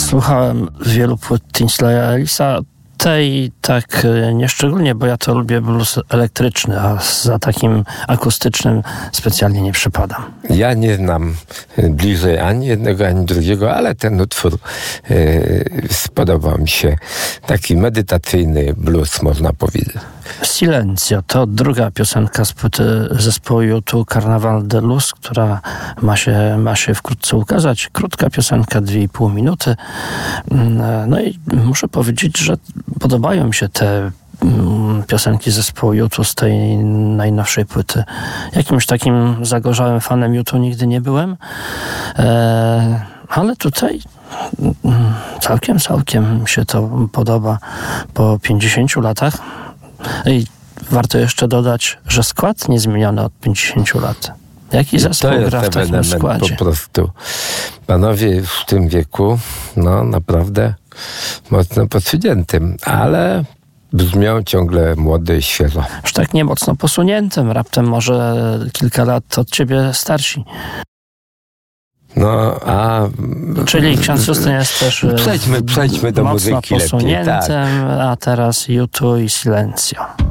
Słuchałem wielu płyt Tinslaya Ellisa. Tej tak nieszczególnie, bo ja to lubię blues elektryczny, a za takim akustycznym specjalnie nie przepadam. Ja nie znam bliżej ani jednego, ani drugiego, ale ten utwór spodobał mi się. Taki medytacyjny blues, można powiedzieć. Silencio to druga piosenka z płyty zespołu U2 Carnaval de Luz, która ma się wkrótce ukazać. Krótka piosenka, 2,5 minuty. No i muszę powiedzieć, że podobają mi się te piosenki zespołu U2 z tej najnowszej płyty. Jakimś takim zagorzałym fanem U2 nigdy nie byłem, ale tutaj całkiem się to podoba po 50 latach. I warto jeszcze dodać, że skład niezmieniony od 50 lat. Jaki zespół gra w takim składzie? Po prostu panowie w tym wieku, no naprawdę mocno posuniętym, ale brzmią ciągle młode i świeżo. Już tak nie mocno posuniętym, raptem może kilka lat od ciebie starsi. No, a... Czyli ksiądz Justyn jest też przejdźmy do muzyki mocno posuniętym, lepiej, tak. A teraz U2 i Silencio.